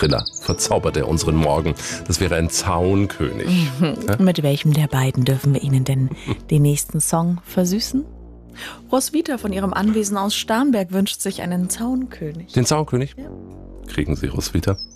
Rilla, verzaubert er unseren Morgen. Das wäre ein Zaunkönig. Ja? Mit welchem der beiden dürfen wir Ihnen denn den nächsten Song versüßen? Roswitha von ihrem Anwesen aus Starnberg wünscht sich einen Zaunkönig. Den Zaunkönig? Ja. Kriegen Sie, Roswitha.